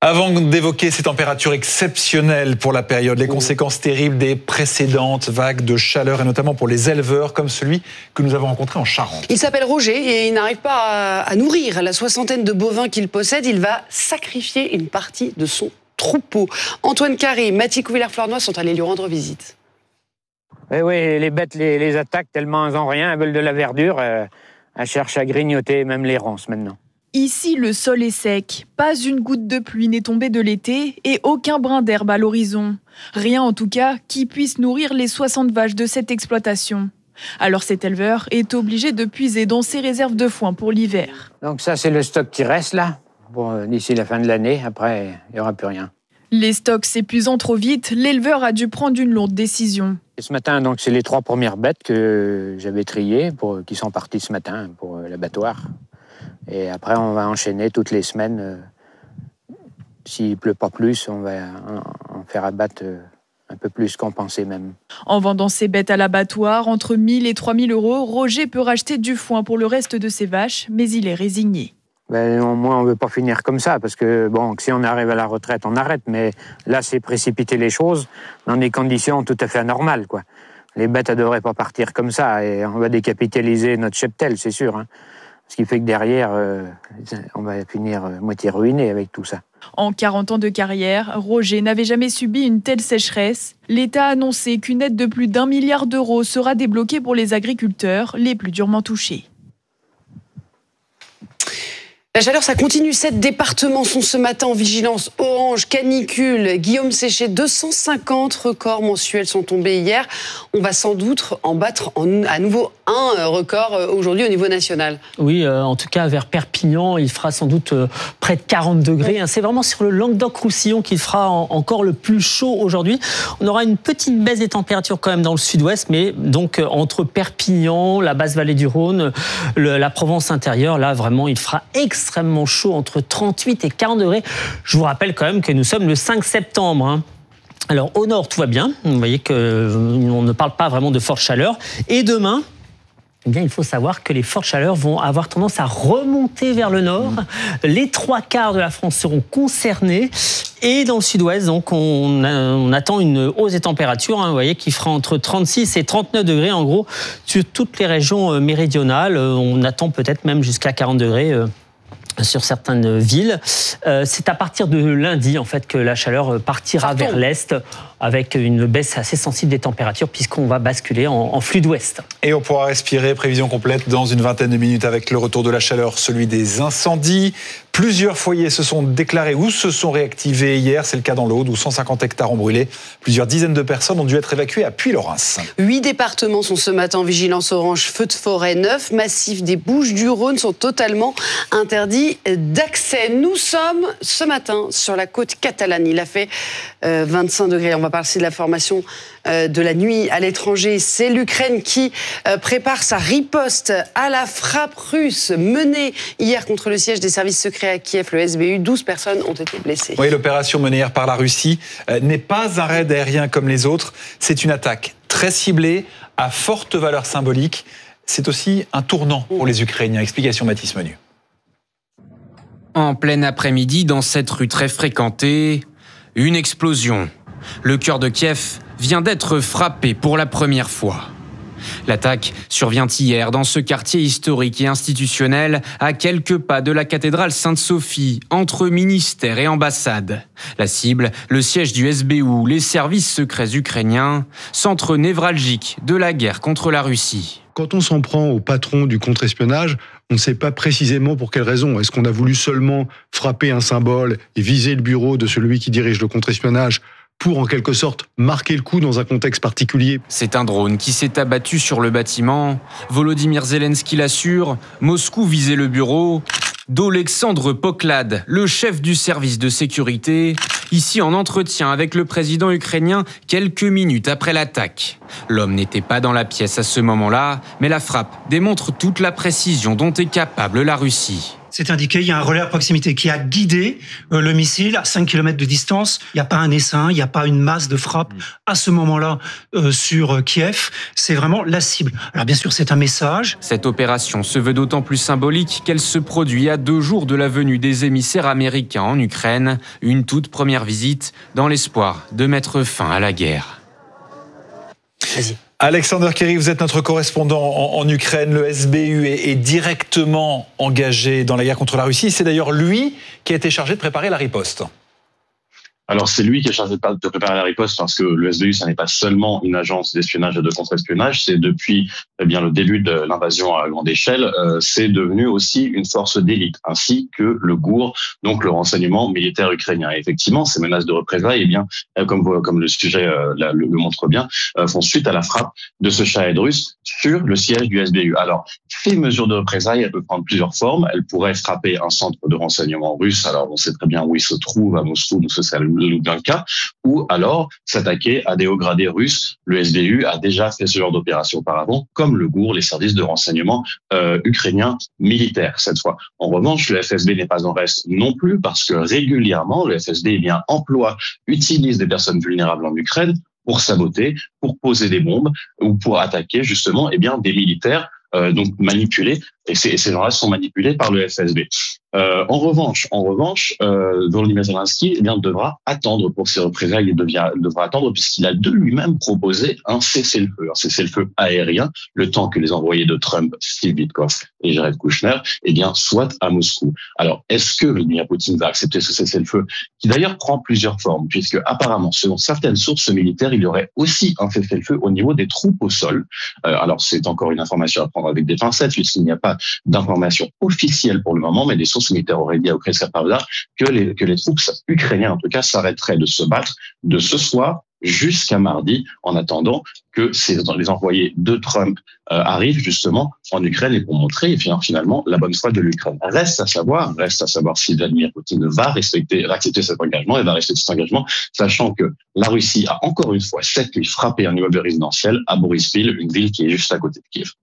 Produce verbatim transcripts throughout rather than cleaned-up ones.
Avant d'évoquer ces températures exceptionnelles pour la période, les conséquences terribles des précédentes vagues de chaleur, et notamment pour les éleveurs comme celui que nous avons rencontré en Charente. Il s'appelle Roger et il n'arrive pas à, à nourrir la soixantaine de bovins qu'il possède. Il va sacrifier une partie de son troupeau. Antoine Carré, Mathilde Couvillère-Flornois sont allés lui rendre visite. Oui, oui, les bêtes les, les attaquent tellement elles n'ont rien, elles veulent de la verdure. Euh, elles cherchent à grignoter même les ronces maintenant. Ici, le sol est sec. Pas une goutte de pluie n'est tombée de l'été et aucun brin d'herbe à l'horizon. Rien en tout cas qui puisse nourrir les soixante vaches de cette exploitation. Alors cet éleveur est obligé de puiser dans ses réserves de foin pour l'hiver. Donc ça, c'est le stock qui reste là, pour d'ici la fin de l'année. Après, il n'y aura plus rien. Les stocks s'épuisant trop vite, l'éleveur a dû prendre une lourde décision. Et ce matin, donc, c'est les trois premières bêtes que j'avais triées, pour, qui sont parties ce matin pour l'abattoir. Et après, on va enchaîner toutes les semaines. Euh, s'il ne pleut pas plus, on va en, en faire abattre euh, un peu plus qu'on pensait même. En vendant ses bêtes à l'abattoir, entre mille et trois mille euros, Roger peut racheter du foin pour le reste de ses vaches, mais il est résigné. Ben, au moins, on ne veut pas finir comme ça, parce que bon, si on arrive à la retraite, on arrête. Mais là, c'est précipiter les choses dans des conditions tout à fait anormales, quoi. Les bêtes ne devraient pas partir comme ça, et on va décapitaliser notre cheptel, c'est sûr, hein. Ce qui fait que derrière, euh, on va finir euh, moitié ruiné avec tout ça. En quarante ans de carrière, Roger n'avait jamais subi une telle sécheresse. L'État a annoncé qu'une aide de plus d'un milliard d'euros sera débloquée pour les agriculteurs les plus durement touchés. La chaleur, ça continue. Sept départements sont ce matin en vigilance orange, canicule. Guillaume Séché, deux cent cinquante records mensuels sont tombés hier. On va sans doute en battre en, à nouveau un record aujourd'hui au niveau national. Oui, euh, en tout cas vers Perpignan, il fera sans doute euh, près de quarante degrés. Hein. C'est vraiment sur le Languedoc-Roussillon qu'il fera en, encore le plus chaud aujourd'hui. On aura une petite baisse des températures quand même dans le sud-ouest, mais donc euh, entre Perpignan, la basse vallée du Rhône, le, la Provence intérieure, là vraiment il fera extrêmement extrêmement chaud, entre trente-huit et quarante degrés. Je vous rappelle quand même que nous sommes le cinq septembre. Hein. Alors au nord, tout va bien. Vous voyez qu'on ne parle pas vraiment de forte chaleur. Et demain, eh bien, il faut savoir que les fortes chaleurs vont avoir tendance à remonter vers le nord. Les trois quarts de la France seront concernés. Et dans le sud-ouest, donc, on, a, on attend une hausse des températures, hein, vous voyez, qui fera entre trente-six et trente-neuf degrés, en gros, sur toutes les régions méridionales. On attend peut-être même jusqu'à quarante degrés. Euh, sur certaines villes. Euh, c'est à partir de lundi, en fait, que la chaleur partira Pardon. vers l'est, avec une baisse assez sensible des températures, puisqu'on va basculer en, en flux d'ouest. Et on pourra respirer, prévision complète dans une vingtaine de minutes avec le retour de la chaleur, celui des incendies. Plusieurs foyers se sont déclarés ou se sont réactivés hier. C'est le cas dans l'Aude, où cent cinquante hectares ont brûlé. Plusieurs dizaines de personnes ont dû être évacuées à Puylaurens. Huit départements sont ce matin en vigilance orange feu de forêt. Neuf massifs des Bouches-du-Rhône sont totalement interdits d'accès. Nous sommes ce matin sur la côte catalane. Il a fait euh, vingt-cinq degrés. On va parler de la formation euh, de la nuit à l'étranger. C'est l'Ukraine qui euh, prépare sa riposte à la frappe russe menée hier contre le siège des services secrets à Kiev, le S B U. douze personnes ont été blessées. Oui, l'opération menée hier par la Russie euh, n'est pas un raid aérien comme les autres. C'est une attaque très ciblée, à forte valeur symbolique. C'est aussi un tournant pour les Ukrainiens. Explication Mathis Menu. En plein après-midi, dans cette rue très fréquentée, une explosion. Le cœur de Kiev vient d'être frappé pour la première fois. L'attaque survient hier dans ce quartier historique et institutionnel à quelques pas de la cathédrale Sainte-Sophie, entre ministère et ambassade. La cible, le siège du S B U, les services secrets ukrainiens, centre névralgique de la guerre contre la Russie. Quand on s'en prend au patron du contre-espionnage, on ne sait pas précisément pour quelle raison. Est-ce qu'on a voulu seulement frapper un symbole et viser le bureau de celui qui dirige le contre-espionnage pour, en quelque sorte, marquer le coup dans un contexte particulier? C'est un drone qui s'est abattu sur le bâtiment. Volodymyr Zelensky l'assure, Moscou visait le bureau d'Olexandre Poklad, le chef du service de sécurité, ici en entretien avec le président ukrainien quelques minutes après l'attaque. L'homme n'était pas dans la pièce à ce moment-là, mais la frappe démontre toute la précision dont est capable la Russie. C'est indiqué, il y a un relais à proximité qui a guidé euh, le missile à cinq kilomètres de distance. Il n'y a pas un essaim, il n'y a pas une masse de frappe à ce moment-là euh, sur euh, Kiev. C'est vraiment la cible. Alors bien sûr, c'est un message. Cette opération se veut d'autant plus symbolique qu'elle se produit à deux jours de la venue des émissaires américains en Ukraine. Une toute première visite dans l'espoir de mettre fin à la guerre. Vas-y. Alexander Kerry, vous êtes notre correspondant en, en Ukraine. Le S B U est, est directement engagé dans la guerre contre la Russie. C'est d'ailleurs lui qui a été chargé de préparer la riposte. Alors, c'est lui qui est chargé de préparer la riposte parce que le S B U, ça n'est pas seulement une agence d'espionnage et de contre-espionnage. C'est depuis eh bien, le début de l'invasion à grande échelle, euh, c'est devenu aussi une force d'élite, ainsi que le G U R, donc le renseignement militaire ukrainien. Et effectivement, ces menaces de représailles, eh bien, euh, comme, comme le sujet euh, la, le, le montre bien, euh, font suite à la frappe de ce Shahed russe sur le siège du S B U. Alors, ces mesures de représailles, elles peuvent prendre plusieurs formes. Elles pourraient frapper un centre de renseignement russe. Alors, on sait très bien où il se trouve, à Moscou, donc ce serait le Lubyanka, ou alors s'attaquer à des hauts gradés russes. Le S B U a déjà fait ce genre d'opération auparavant, comme le G U R, les services de renseignement euh, ukrainiens militaires, cette fois. En revanche, le F S B n'est pas en reste non plus, parce que régulièrement, le F S B eh bien, emploie, utilise des personnes vulnérables en Ukraine pour saboter, pour poser des bombes, ou pour attaquer justement eh bien, des militaires Euh, donc manipulés, et ces, et ces gens-là sont manipulés par le F S B. Euh, en revanche, en revanche, euh, Volodymyr Zelensky eh bien devra attendre pour ses représailles, il devient, devra attendre puisqu'il a de lui-même proposé un cessez-le-feu, un cessez-le-feu aérien, le temps que les envoyés de Trump, Steve Witkoff et Jared Kushner, eh bien soient à Moscou. Alors, est-ce que Vladimir Poutine va accepter ce cessez-le-feu, qui d'ailleurs prend plusieurs formes, puisque apparemment, selon certaines sources militaires, il y aurait aussi un cessez-le-feu au niveau des troupes au sol. Euh, alors, c'est encore une information à prendre avec des pincettes, puisqu'il n'y a pas d'informations officielles pour le moment, mais des sources militaires auraient dit à Okreska Pravda que les, que les troupes ukrainiennes, en tout cas, s'arrêteraient de se battre de ce soir jusqu'à mardi, en attendant que ces, les envoyés de Trump euh, arrivent justement en Ukraine et pour montrer finalement la bonne foi de l'Ukraine. Reste à savoir, reste à savoir si Vladimir Poutine va respecter, va accepter cet engagement et va respecter cet engagement, sachant que la Russie a encore une fois cette nuit frappé un immeuble résidentiel à Boryspil, une ville qui est juste à côté de Kiev.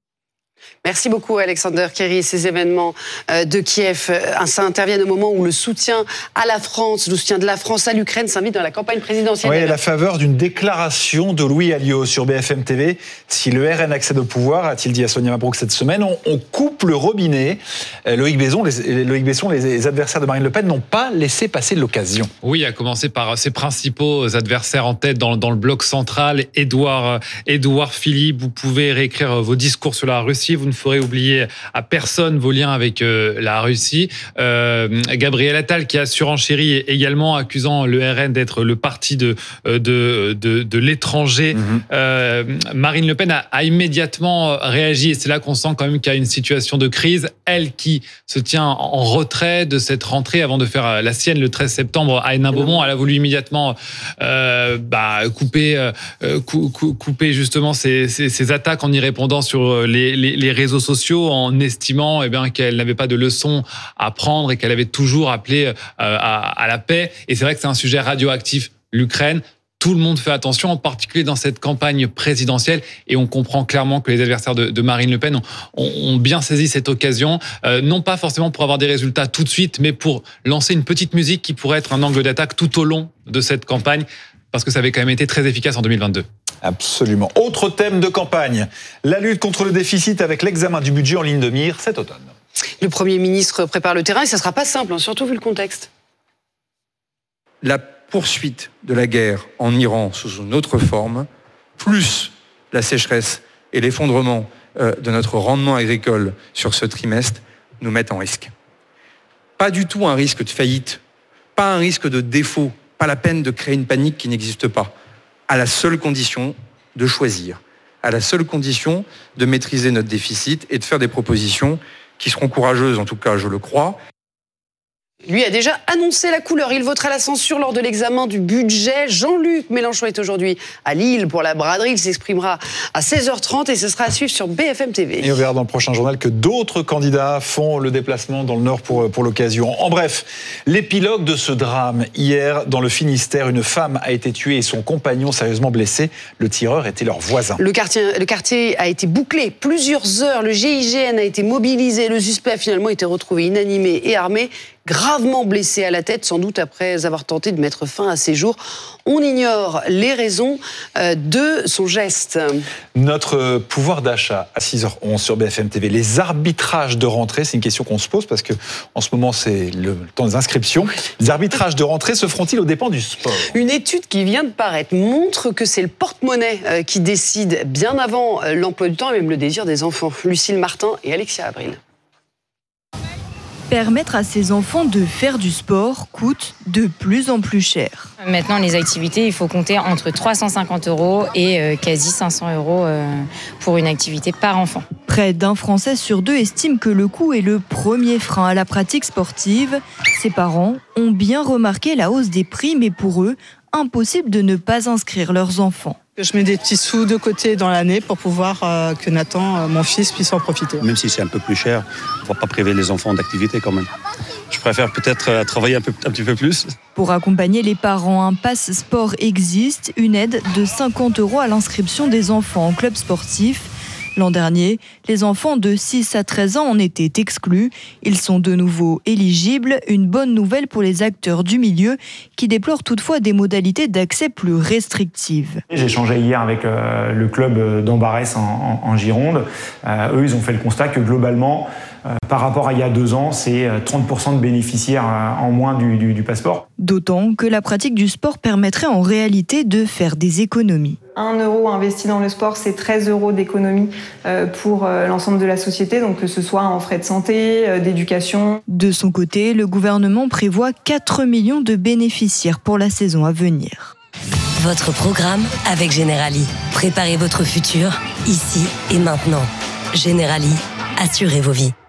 Merci beaucoup Alexander Kerry. Ces événements de Kiev, ça intervient au moment où le soutien à la France, le soutien de la France à l'Ukraine s'invite dans la campagne présidentielle. Oui, à la faveur d'une déclaration de Louis Alliot sur B F M T V. Si le R N accède au pouvoir, a-t-il dit à Sonia Mabrouk cette semaine, on, on coupe le robinet. Loïc Besson, les, Loïc Besson, les adversaires de Marine Le Pen n'ont pas laissé passer l'occasion. Oui, à commencer par ses principaux adversaires en tête dans, dans le bloc central, Édouard, Édouard Philippe. Vous pouvez réécrire vos discours sur la Russie. Vous ne ferez oublier à personne vos liens avec euh, la Russie. Euh, Gabriel Attal qui a surenchéri également, accusant le R N d'être le parti de, de, de, de l'étranger. Mmh. Euh, Marine Le Pen a, a immédiatement réagi et c'est là qu'on sent quand même qu'il y a une situation de crise. Elle qui se tient en retrait de cette rentrée avant de faire la sienne le treize septembre à Hénin-Beaumont, elle a voulu immédiatement euh, bah, couper, euh, cou, cou, couper justement ses, ses, ses attaques en y répondant sur les, les, les réseaux sociaux en estimant eh bien, qu'elle n'avait pas de leçons à prendre et qu'elle avait toujours appelé euh, à, à la paix. Et c'est vrai que c'est un sujet radioactif, l'Ukraine. Tout le monde fait attention, en particulier dans cette campagne présidentielle. Et on comprend clairement que les adversaires de, de Marine Le Pen ont, ont, ont bien saisi cette occasion, euh, non pas forcément pour avoir des résultats tout de suite, mais pour lancer une petite musique qui pourrait être un angle d'attaque tout au long de cette campagne, parce que ça avait quand même été très efficace en deux mille vingt-deux. Absolument. Autre thème de campagne, la lutte contre le déficit avec l'examen du budget en ligne de mire cet automne. Le Premier ministre prépare le terrain et ça ne sera pas simple, hein, surtout vu le contexte. La poursuite de la guerre en Iran sous une autre forme, plus la sécheresse et l'effondrement de notre rendement agricole sur ce trimestre, nous mettent en risque. Pas du tout un risque de faillite, pas un risque de défaut, pas la peine de créer une panique qui n'existe pas, à la seule condition de choisir, à la seule condition de maîtriser notre déficit et de faire des propositions qui seront courageuses, en tout cas je le crois. lui a déjà annoncé la couleur. Il votera la censure lors de l'examen du budget. Jean-Luc Mélenchon est aujourd'hui à Lille pour la braderie. Il s'exprimera à seize heures trente et ce sera à suivre sur B F M T V. Et on verra dans le prochain journal que d'autres candidats font le déplacement dans le Nord pour, pour l'occasion. En bref, l'épilogue de ce drame. Hier, dans le Finistère, une femme a été tuée et son compagnon sérieusement blessé. Le tireur était leur voisin. Le quartier, le quartier a été bouclé plusieurs heures. Le G I G N a été mobilisé. Le suspect a finalement été retrouvé inanimé et armé, gravement blessé à la tête, sans doute après avoir tenté de mettre fin à ses jours. On ignore les raisons de son geste. Notre pouvoir d'achat à six heures onze sur B F M T V. Les arbitrages de rentrée, c'est une question qu'on se pose parce que en ce moment c'est le temps des inscriptions. Les arbitrages de rentrée se feront-ils aux dépens du sport ? Une étude qui vient de paraître montre que c'est le porte-monnaie qui décide bien avant l'emploi du temps et même le désir des enfants. Lucille Martin et Alexia Abril. Permettre à ses enfants de faire du sport coûte de plus en plus cher. Maintenant, les activités, il faut compter entre trois cent cinquante euros et quasi cinq cents euros pour une activité par enfant. Près d'un Français sur deux estime que le coût est le premier frein à la pratique sportive. Ses parents ont bien remarqué la hausse des prix, mais pour eux, impossible de ne pas inscrire leurs enfants. Je mets des petits sous de côté dans l'année pour pouvoir euh, que Nathan, euh, mon fils, puisse en profiter. Même si c'est un peu plus cher, on ne va pas priver les enfants d'activité quand même. Je préfère peut-être euh, travailler un, peu, un petit peu plus. Pour accompagner les parents, un pass sport existe, une aide de cinquante euros à l'inscription des enfants en club sportif. L'an dernier, les enfants de six à treize ans en étaient exclus. Ils sont de nouveau éligibles. Une bonne nouvelle pour les acteurs du milieu qui déplorent toutefois des modalités d'accès plus restrictives. J'ai échangé hier avec euh, le club d'Ambarès en, en, en Gironde. Euh, eux, ils ont fait le constat que globalement, euh, par rapport à il y a deux ans, c'est trente pour cent de bénéficiaires euh, en moins du, du, du passeport. D'autant que la pratique du sport permettrait en réalité de faire des économies. un euro investi dans le sport, c'est treize euros d'économie pour l'ensemble de la société, donc que ce soit en frais de santé, d'éducation. De son côté, le gouvernement prévoit quatre millions de bénéficiaires pour la saison à venir. Votre programme avec Generali. Préparez votre futur, ici et maintenant. Generali, assurez vos vies.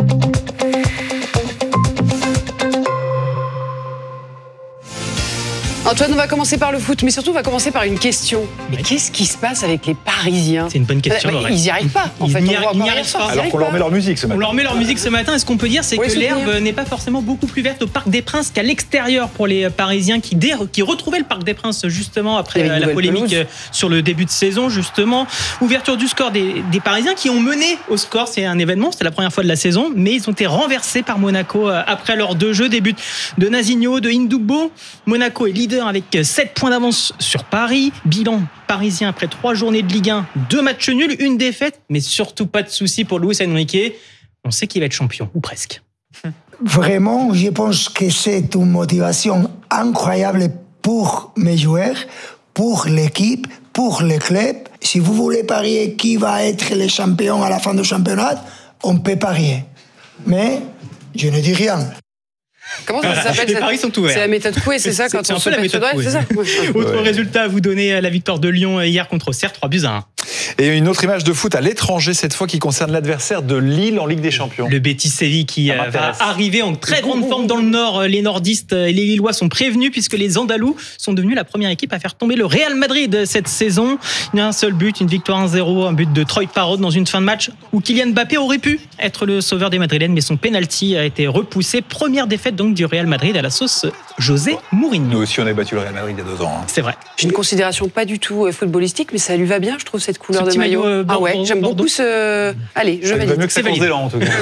Antoine, on va commencer par le foot, mais surtout on va commencer par une question. Mais oui. Qu'est-ce qui se passe avec les Parisiens ? C'est une bonne question. Bah, bah, ils n'y arrivent pas, en ils fait. N'y, on ils n'y arrivent pas. Alors qu'on leur met leur musique ce matin. On leur met leur musique ce matin. Et ce qu'on peut dire, c'est oui, que l'herbe bien. n'est pas forcément beaucoup plus verte au Parc des Princes qu'à l'extérieur pour les Parisiens qui, dé... qui retrouvaient le Parc des Princes justement après la polémique pelouse. Sur le début de saison, justement. Ouverture du score des, des Parisiens qui ont mené au score. C'est un événement, c'était la première fois de la saison, mais ils ont été renversés par Monaco après leurs deux jeux. Début de Nazinho, de Indoubo. Monaco est leader avec sept points d'avance sur Paris. Bilan parisien après trois journées de Ligue un, deux matchs nuls, une défaite, mais surtout pas de soucis pour Luis Enrique. On sait qu'il va être champion, ou presque. Vraiment, je pense que c'est une motivation incroyable pour mes joueurs, pour l'équipe, pour le club. Si vous voulez parier qui va être le champion à la fin du championnat, on peut parier. Mais je ne dis rien. Comment ça s'appelle ? Les paris sont ouverts. C'est la méthode Coué, c'est ça, quand c'est on un se peu la méthode Coué. C'est ça. Autre ouais. résultat à vous donner, la victoire de Lyon hier contre Auxerre, trois buts à un. Et une autre image de foot à l'étranger, cette fois qui concerne l'adversaire de Lille en Ligue des Champions. Le Betis Séville qui va arriver en très grande forme dans le Nord. Les nordistes et les Lillois sont prévenus puisque les Andalous sont devenus la première équipe à faire tomber le Real Madrid cette saison. Il y a un seul but, une victoire un zéro, un but de Troy Parrott dans une fin de match où Kylian Mbappé aurait pu être le sauveur des Madrilènes, mais son penalty a été repoussé. Première défaite donc du Real Madrid à la sauce José Mourinho. Nous aussi on a battu le Real Madrid il y a deux ans. Hein. C'est vrai. J'ai une considération pas du tout footballistique, mais ça lui va bien, je trouve, cette couleur ce de maillot. maillot euh, ah ouais, j'aime Bordeaux. beaucoup ce. Allez, je valide. Ça va mieux que ça valide. En tout cas.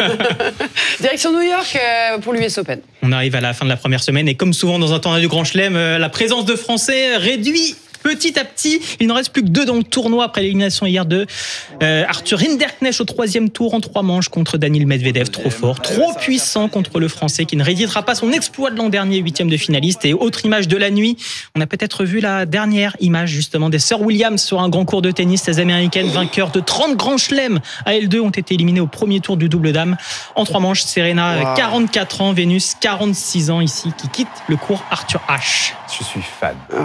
Direction New York pour l'U S Open. On arrive à la fin de la première semaine et comme souvent dans un tournoi du Grand Chelem, la présence de Français réduit petit à petit. Il n'en reste plus que deux dans le tournoi après l'élimination hier de euh, Arthur Rinderknecht au troisième tour en trois manches contre Daniil Medvedev. Trop fort, trop puissant contre le Français qui ne rééditera pas son exploit de l'an dernier, huitième de finaliste. Et autre image de la nuit, on a peut-être vu la dernière image justement des sœurs Williams sur un grand cours de tennis. Les Américaines vainqueurs de trente grands chelems à elles deux ont été éliminées au premier tour du double dame en trois manches. Serena, wow. quarante-quatre ans, Vénus, quarante-six ans ici, qui quitte le cours Arthur Ashe. Je suis fan. Ah.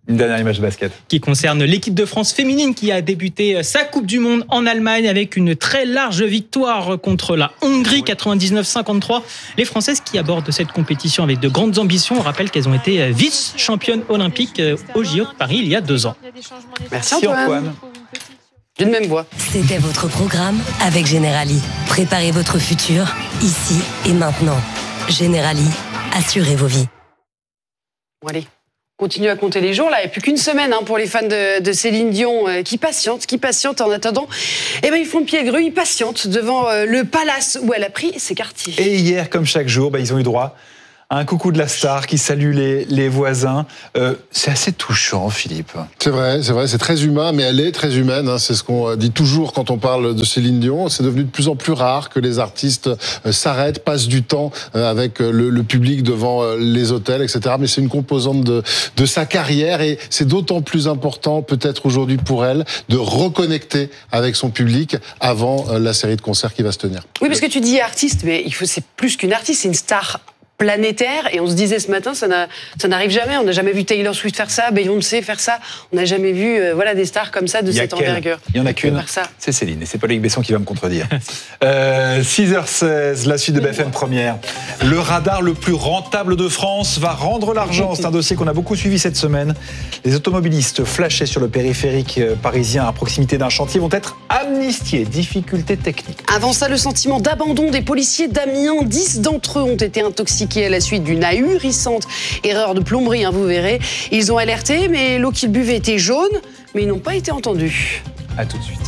Une dernière image de basket. Qui concerne l'équipe de France féminine qui a débuté sa Coupe du Monde en Allemagne avec une très large victoire contre la Hongrie, quatre-vingt-dix-neuf cinquante-trois. Les Françaises qui abordent cette compétition avec de grandes ambitions. On rappelle qu'elles ont été vice-championnes olympiques au J O de Paris il y a deux ans. Merci Antoine. Antoine. D'une même voix. C'était votre programme avec Generali. Préparez votre futur, ici et maintenant. Generali, assurez vos vies. Bon allez. Continue à compter les jours. Là, il n'y a plus qu'une semaine hein, pour les fans de, de Céline Dion euh, qui patientent, qui patientent en attendant. Eh ben, ils font le pied grue, ils patientent devant euh, le palace où elle a pris ses quartiers. Et hier, comme chaque jour, bah, ils ont eu droit à un coucou de la star qui salue les, les voisins. Euh, c'est assez touchant, Philippe. C'est vrai, c'est vrai, c'est très humain, mais elle est très humaine. Hein, c'est ce qu'on dit toujours quand on parle de Céline Dion. C'est devenu de plus en plus rare que les artistes euh, s'arrêtent, passent du temps euh, avec le, le public devant euh, les hôtels, et cetera. Mais c'est une composante de, de sa carrière et c'est d'autant plus important, peut-être aujourd'hui pour elle, de reconnecter avec son public avant euh, la série de concerts qui va se tenir. Oui, parce que tu dis artiste, mais il faut, c'est plus qu'une artiste, c'est une star planétaire, et on se disait ce matin, ça, n'a, ça n'arrive jamais. On n'a jamais vu Taylor Swift faire ça, Beyoncé faire ça. On n'a jamais vu euh, voilà, des stars comme ça, de cette envergure. Il n'y en a qu'une, c'est Céline, et c'est pas Loïc Besson qui va me contredire. euh, six heures seize, la suite de B F M Première. Le radar le plus rentable de France va rendre l'argent. C'est un dossier qu'on a beaucoup suivi cette semaine. Les automobilistes flashés sur le périphérique parisien à proximité d'un chantier vont être amnistiés. Difficultés techniques. Avant ça, le sentiment d'abandon des policiers d'Amiens. Dix d'entre eux ont été intoxiqués à la suite d'une ahurissante erreur de plomberie, hein, vous verrez. Ils ont alerté, mais l'eau qu'ils buvaient était jaune, mais ils n'ont pas été entendus. À tout de suite.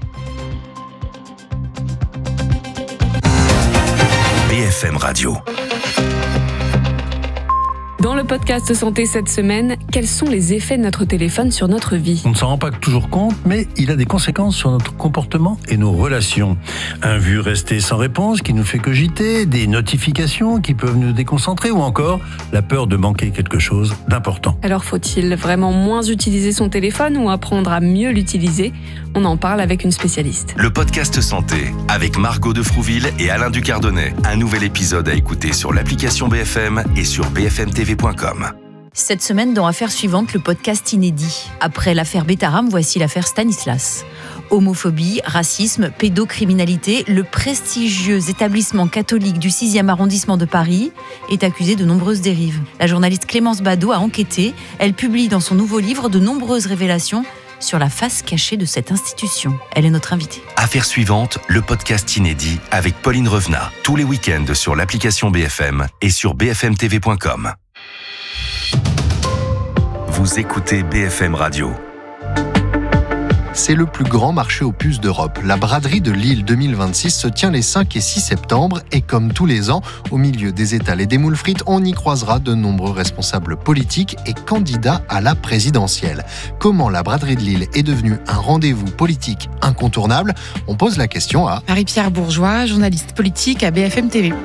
B F M Radio. Dans le podcast Santé cette semaine, quels sont les effets de notre téléphone sur notre vie ? On ne s'en rend pas toujours compte, mais il a des conséquences sur notre comportement et nos relations. Un vu resté sans réponse qui nous fait cogiter, des notifications qui peuvent nous déconcentrer ou encore la peur de manquer quelque chose d'important. Alors faut-il vraiment moins utiliser son téléphone ou apprendre à mieux l'utiliser ? On en parle avec une spécialiste. Le podcast Santé avec Margot de Frouville et Alain Ducardonnet. Un nouvel épisode à écouter sur l'application B F M et sur b f m t v point com. Cette semaine, dans Affaires suivantes, le podcast inédit. Après l'affaire Bétaram, voici l'affaire Stanislas. Homophobie, racisme, pédocriminalité, le prestigieux établissement catholique du sixième arrondissement de Paris est accusé de nombreuses dérives. La journaliste Clémence Badaud a enquêté. Elle publie dans son nouveau livre de nombreuses révélations sur la face cachée de cette institution. Elle est notre invitée. Affaires suivantes, le podcast inédit avec Pauline Revenat. Tous les week-ends sur l'application B F M et sur b f m t v point com. Vous écoutez B F M Radio. C'est le plus grand marché aux puces d'Europe. La braderie de Lille deux mille vingt-six se tient les cinq et six septembre et comme tous les ans, au milieu des étals et des moules frites, on y croisera de nombreux responsables politiques et candidats à la présidentielle. Comment la braderie de Lille est devenue un rendez-vous politique incontournable ? On pose la question à Marie-Pierre Bourgeois, journaliste politique à B F M T V.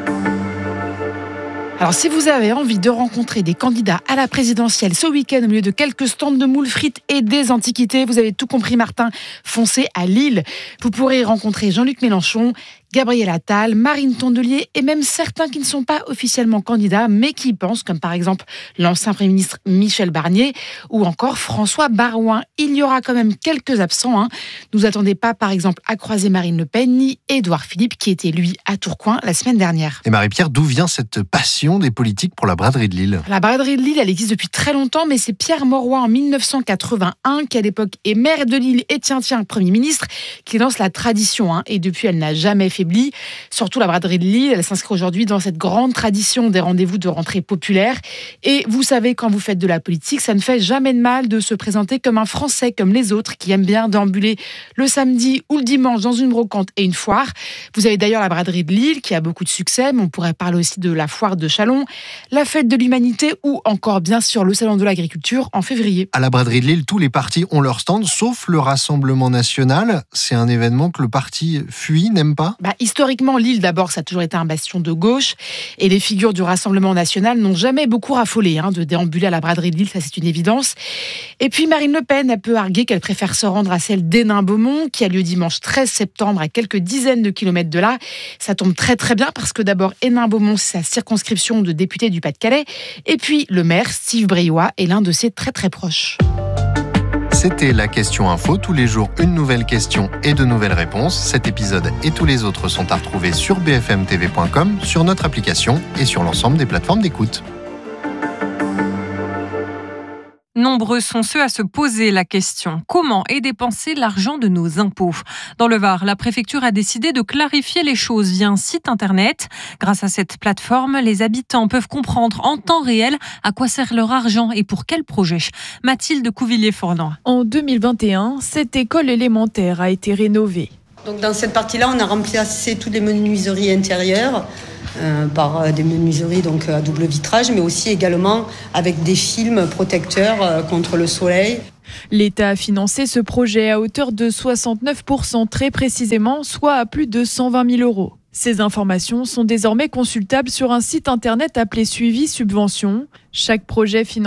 Alors, si vous avez envie de rencontrer des candidats à la présidentielle ce week-end au milieu de quelques stands de moules frites et des antiquités, vous avez tout compris, Martin, foncez à Lille. Vous pourrez y rencontrer Jean-Luc Mélenchon, Gabriel Attal, Marine Tondelier et même certains qui ne sont pas officiellement candidats mais qui y pensent, comme par exemple l'ancien Premier ministre Michel Barnier ou encore François Baroin. Il y aura quand même quelques absents. Hein. Ne vous attendez pas par exemple à croiser Marine Le Pen ni Édouard Philippe qui était lui à Tourcoing la semaine dernière. Et Marie-Pierre, d'où vient cette passion des politiques pour la braderie de Lille ? La braderie de Lille, elle existe depuis très longtemps, mais c'est Pierre Mauroy en dix-neuf cent quatre-vingt-un qui à l'époque est maire de Lille et tiens tiens Premier ministre qui lance la tradition. Hein. Et depuis, elle n'a jamais faibli. Surtout la braderie de Lille, elle s'inscrit aujourd'hui dans cette grande tradition des rendez-vous de rentrée populaire. Et vous savez, quand vous faites de la politique, ça ne fait jamais de mal de se présenter comme un Français, comme les autres, qui aiment bien déambuler le samedi ou le dimanche dans une brocante et une foire. Vous avez d'ailleurs la braderie de Lille, qui a beaucoup de succès, mais on pourrait parler aussi de la foire de Châlons, la fête de l'humanité ou encore, bien sûr, le salon de l'agriculture en février. À la braderie de Lille, tous les partis ont leur stand, sauf le Rassemblement national. C'est un événement que le parti fuit, n'aime pas ? Bah, historiquement, Lille, d'abord, ça a toujours été un bastion de gauche. Et les figures du Rassemblement national n'ont jamais beaucoup raffolé hein, de déambuler à la braderie de Lille, ça c'est une évidence. Et puis Marine Le Pen a peu argué qu'elle préfère se rendre à celle d'Hénin-Beaumont, qui a lieu dimanche treize septembre, à quelques dizaines de kilomètres de là. Ça tombe très très bien parce que d'abord, Hénin-Beaumont, c'est sa circonscription de député du Pas-de-Calais. Et puis le maire, Steve Briouat, est l'un de ses très très proches. C'était la question info. Tous les jours, une nouvelle question et de nouvelles réponses. Cet épisode et tous les autres sont à retrouver sur b f m t v point com, sur notre application et sur l'ensemble des plateformes d'écoute. Nombreux sont ceux à se poser la question « Comment est dépensé l'argent de nos impôts ?» Dans le Var, la préfecture a décidé de clarifier les choses via un site internet. Grâce à cette plateforme, les habitants peuvent comprendre en temps réel à quoi sert leur argent et pour quel projet. Mathilde Couvillier-Fornan. En deux mille vingt et un, cette école élémentaire a été rénovée. Donc dans cette partie-là, on a remplacé toutes les menuiseries intérieures euh, par des menuiseries donc à double vitrage, mais aussi également avec des films protecteurs euh, contre le soleil. L'État a financé ce projet à hauteur de soixante-neuf pour cent très précisément, soit à plus de cent vingt mille euros. Ces informations sont désormais consultables sur un site internet appelé Suivi Subvention. Chaque projet financé